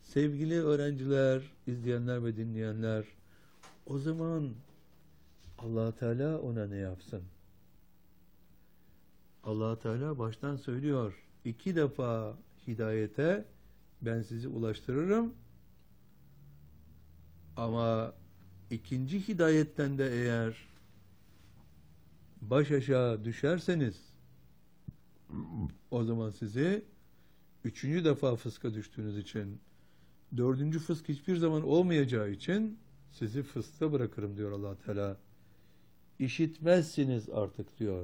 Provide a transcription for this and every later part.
Sevgili öğrenciler, izleyenler ve dinleyenler, o zaman Allah Teala ona ne yapsın? Allah Teala baştan söylüyor. 2 defa hidayete ben sizi ulaştırırım. Ama ikinci hidayetten de eğer baş aşağı düşerseniz o zaman sizi 3. defa fıska düştüğünüz için, 4. fısk hiçbir zaman olmayacağı için sizi fıska bırakırım diyor Allah Teala. İşitmezsiniz artık diyor.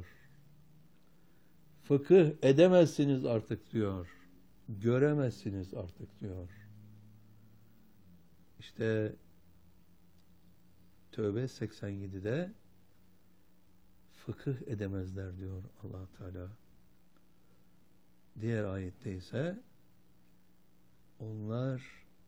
Fıkıh edemezsiniz artık diyor. Göremezsiniz artık diyor. İşte Tövbe 87'de fıkıh edemezler diyor Allah Teala. Diğer ayette ise onlar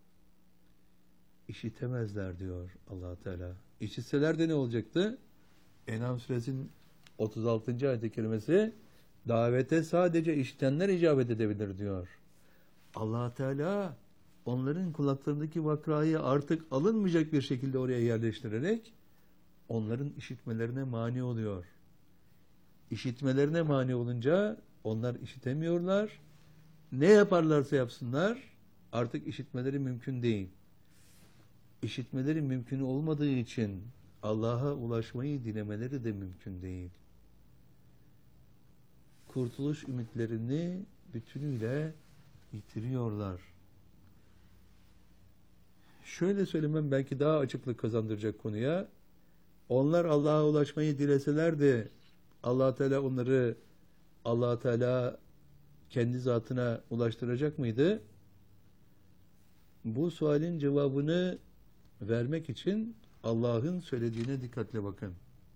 işitemezler diyor Allah Teala. İşitseler de ne olacaktı? En'am suresinin 36. ayet-i kerimesi davete sadece işitenler icabet edebilir diyor. Allah Teala onların kulaklarındaki vakrayı artık alınmayacak bir şekilde oraya yerleştirerek onların işitmelerine mani oluyor. İşitmelerine mani olunca onlar işitemiyorlar. Ne yaparlarsa yapsınlar artık işitmeleri mümkün değil. İşitmeleri mümkün olmadığı için Allah'a ulaşmayı dilemeleri de mümkün değil. Kurtuluş ümitlerini bütünüyle yitiriyorlar. Şöyle söylemem belki daha açıklık kazandıracak konuya. Onlar Allah'a ulaşmayı dileselerdi Allah Teala onları Allah Teala kendi zatına ulaştıracak mıydı? Bu sualin cevabını vermek için Allah'ın söylediğine dikkatle bakın.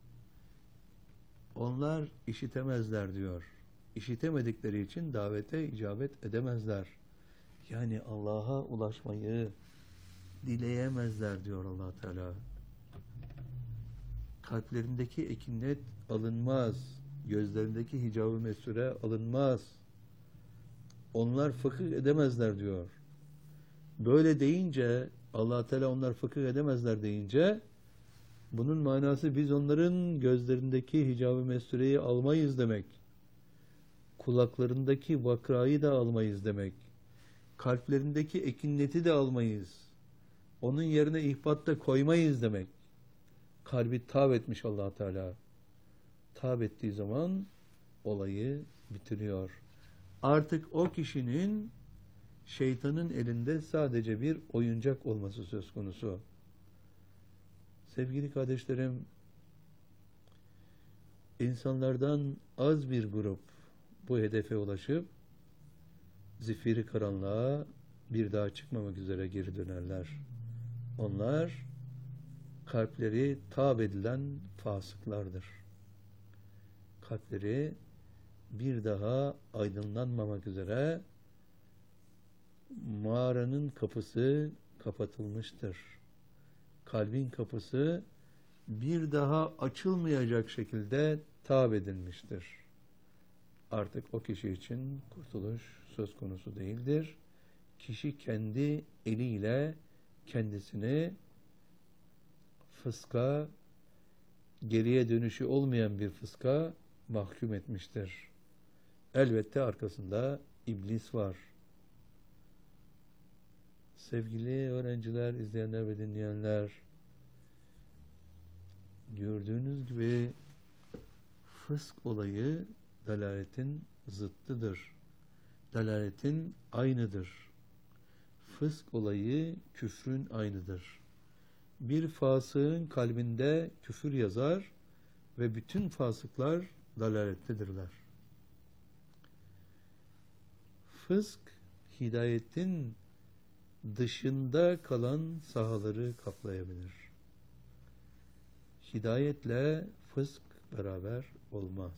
Onlar işitemezler diyor. İşitemedikleri için davete icabet edemezler. Yani Allah'a ulaşmayı dileyemezler diyor Allah Teala. Kalplerindeki ekinet alınmaz. Gözlerindeki hicab-ı mesure alınmaz. Onlar fıkıh edemezler diyor. Böyle deyince Allah Teala onlar fıkıh edemezler deyince bunun manası biz onların gözlerindeki hicab-ı mesureyi almayız demek. Kulaklarındaki vakrayı da almayız demek. Kalplerindeki ekineti de almayız. Onun yerine ihbat da koymayız demek. Kalbi tab etmiş Allah Teala. Tab ettiği zaman olayı bitiriyor. Artık o kişinin şeytanın elinde sadece bir oyuncak olması söz konusu. Sevgili kardeşlerim, insanlardan az bir grup bu hedefe ulaşıp zifiri karanlığa bir daha çıkmamak üzere geri dönerler. Onlar kalpleri tab edilen fasıklardır. Kalpleri bir daha aydınlanmamak üzere mağaranın kapısı kapatılmıştır. Kalbin kapısı bir daha açılmayacak şekilde tab edilmiştir. Artık o kişi için kurtuluş söz konusu değildir. Kişi kendi eliyle kendisini fıska, geriye dönüşü olmayan bir fıska mahkum etmiştir. Elbette arkasında iblis var. Sevgili öğrenciler, izleyenler ve dinleyenler, gördüğünüz gibi fısk olayı dalaletin zıttıdır. Dalaletin aynıdır. Fısk olayı küfrün aynıdır. Bir fasığın kalbinde küfür yazar ve bütün fasıklar dalalettedirler. Fısk, hidayetin dışında kalan sahaları kaplayabilir. Hidayetle fısk beraber olmaz.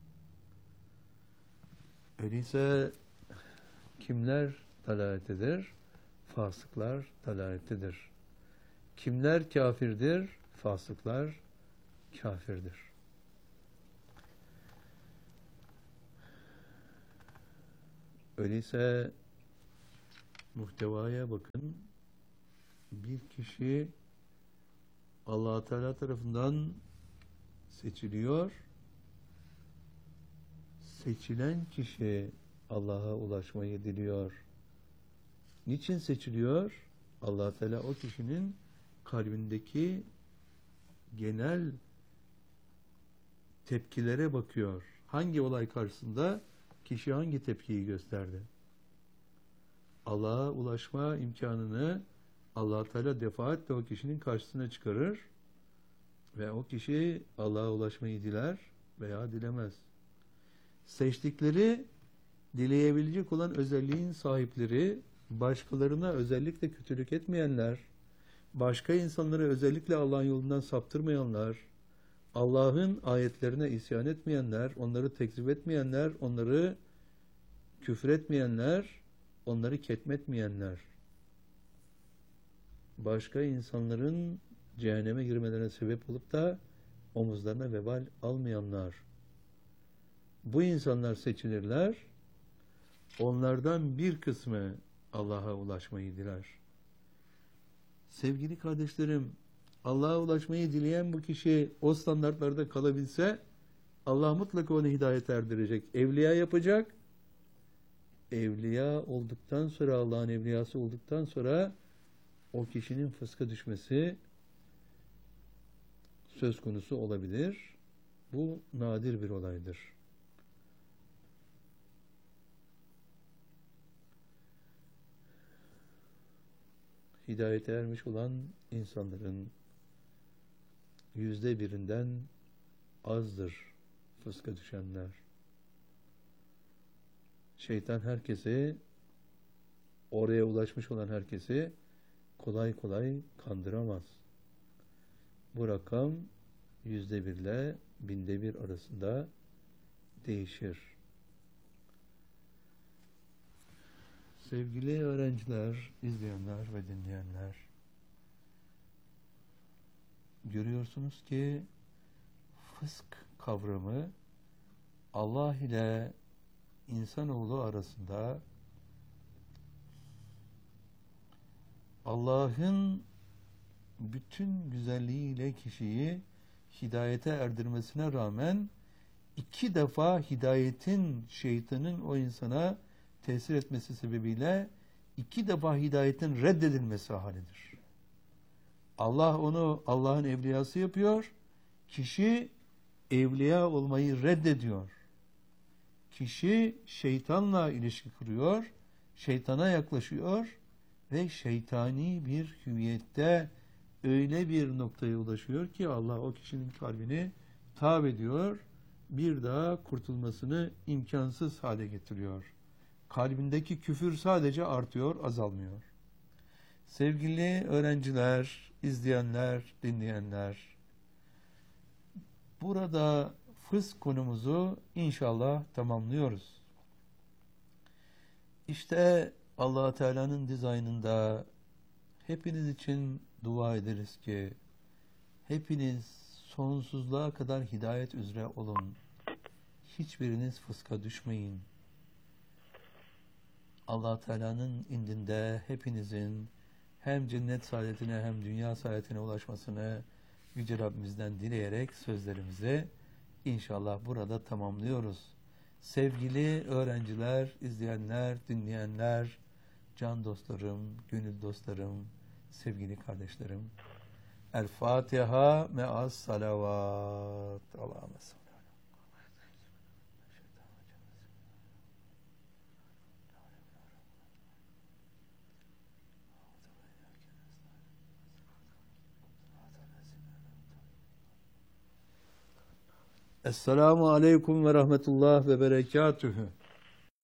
Öyleyse kimler dalalettedir? Fasıklar dalalettedir. Kimler kafirdir? Fasıklar kafirdir. Öyleyse Muhtevaya bakın. Bir kişi Allah Teala tarafından seçiliyor. Seçilen kişi Allah'a ulaşmayı diliyor. Niçin seçiliyor? Allah Teala o kişinin kalbindeki genel tepkilere bakıyor. Hangi olay karşısında kişi hangi tepkiyi gösterdi? Allah'a ulaşma imkanını Allah Teala defaatle o kişinin karşısına çıkarır ve o kişi Allah'a ulaşmayı diler veya dilemez. Seçtikleri dileyebilecek olan özelliğin sahipleri, başkalarına özellikle kötülük etmeyenler, başka insanları özellikle Allah'ın yolundan saptırmayanlar, Allah'ın ayetlerine isyan etmeyenler, onları tekzip etmeyenler, onları küfür etmeyenler, onları ketmetmeyenler, başka insanların cehenneme girmelerine sebep olup da omuzlarına vebal almayanlar. Bu insanlar seçilirler. Onlardan bir kısmı Allah'a ulaşmayı diler. Sevgili kardeşlerim, Allah'a ulaşmayı dileyen bu kişi o standartlarda kalabilse Allah mutlaka onu hidayet erdirecek. Evliya yapacak. Evliya olduktan sonra, Allah'ın evliyası olduktan sonra o kişinin fıska düşmesi söz konusu olabilir. Bu nadir bir olaydır. Hidayete ermiş olan insanların %1'inden azdır fıska düşenler. Şeytan herkesi, oraya ulaşmış olan herkesi kolay kolay kandıramaz. Bu rakam %1 ile 1000'de 1 arasında değişir. Sevgili öğrenciler, izleyenler ve dinleyenler, görüyorsunuz ki fısk kavramı Allah ile insanoğlu arasında Allah'ın bütün güzelliğiyle kişiyi hidayete erdirmesine rağmen 2 defa hidayetin, şeytanın o insana tesir etmesi sebebiyle 2 defa hidayetin reddedilmesi halidir. Allah onu Allah'ın evliyası yapıyor. Kişi evliya olmayı reddediyor. Kişi şeytanla ilişki kuruyor. Şeytana yaklaşıyor ve şeytani bir hüviyette öyle bir noktaya ulaşıyor ki Allah o kişinin kalbini tâb ediyor. Bir daha kurtulmasını imkansız hale getiriyor. Kalbindeki küfür sadece artıyor, azalmıyor. Sevgili öğrenciler, izleyenler, dinleyenler, burada fısk konumuzu inşallah tamamlıyoruz. İşte Allah Teala'nın dizaynında hepiniz için dua ederiz ki hepiniz sonsuzluğa kadar hidayet üzere olun. Hiçbiriniz fıska düşmeyin. Allah Teala'nın indinde hepinizin hem cennet saadetine hem dünya saadetine ulaşmasını Yüce Rabbimizden dileyerek sözlerimizi inşallah burada tamamlıyoruz. Sevgili öğrenciler, izleyenler, dinleyenler, can dostlarım, gönül dostlarım, sevgili kardeşlerim. El Fatiha me'as salavat. Allahümme salli. Esselamu aleyküm ve rahmetullah ve berekatühü.